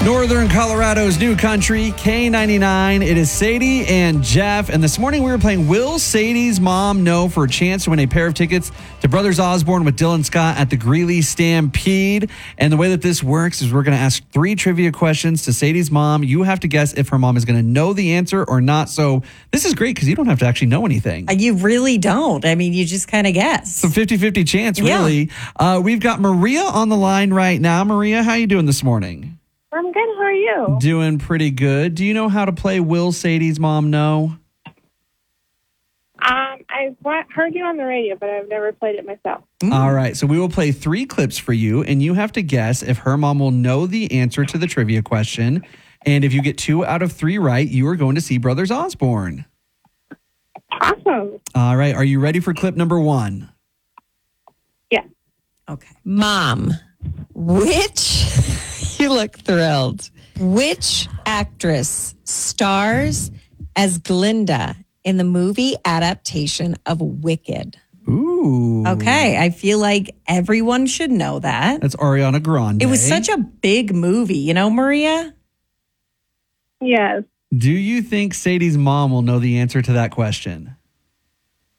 Northern Colorado's new country, K99. It is Sadie and Jeff. And this morning we were playing Will Sadie's Mom Know for a chance to win a pair of tickets to Brothers Osborne with Dylan Scott at the Greeley Stampede. And the way that this works is we're going to ask 3 trivia questions to Sadie's mom. You have to guess if her mom is going to know the answer or not. So this is great because you don't have to actually know anything. You really don't. I mean, you just kind of guess. It's a 50-50 chance, really. Yeah. We've got Maria on the line right now. Maria, how you doing this morning? I'm good. How are you? Doing pretty good. Do you know how to play Will Sadie's Mom Know? I've heard you on the radio, but I've never played it myself. All right. So we will play 3 clips for you, and you have to guess if her mom will know the answer to the trivia question. And if you get 2 out of 3 right, you are going to see Brothers Osborne. Awesome. All right. Are you ready for clip number 1? Yeah. Okay. Mom, you look thrilled. Which actress stars as Glinda in the movie adaptation of Wicked? Ooh. Okay. I feel like everyone should know that. That's Ariana Grande. It was such a big movie, you know, Maria? Yes. Do you think Sadie's mom will know the answer to that question?